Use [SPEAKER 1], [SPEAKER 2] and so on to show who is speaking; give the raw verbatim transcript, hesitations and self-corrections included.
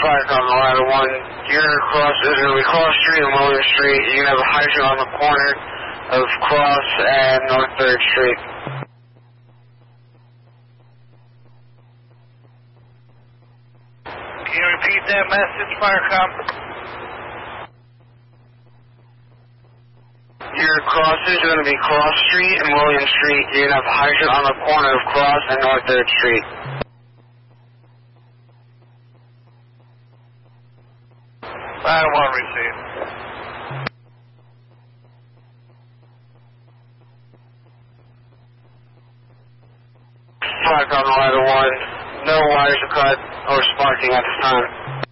[SPEAKER 1] Fire on the ladder one. Your cross is going to be Cross Street and William Street. You can have a hydrant on the corner of Cross and North third Street.
[SPEAKER 2] Can you repeat that message, Firecom?
[SPEAKER 1] Your crosses are going to be Cross Street and William Street. You're going to have a hydrant on the corner of Cross and North third Street.
[SPEAKER 2] Ladder one received.
[SPEAKER 1] Fire on the ladder one. No wires are cut or sparking at this time.